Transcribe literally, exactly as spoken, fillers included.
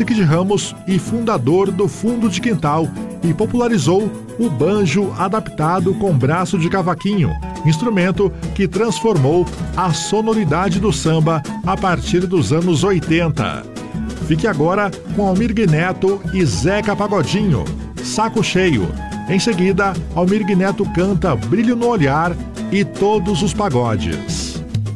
Henrique de Ramos e fundador do Fundo de Quintal, e popularizou o banjo adaptado com braço de cavaquinho, instrumento que transformou a sonoridade do samba a partir dos anos oitenta. Fique agora com Almir Neto e Zeca Pagodinho, Saco Cheio. Em seguida, Almir Neto canta Brilho no Olhar e Todos os Pagodes.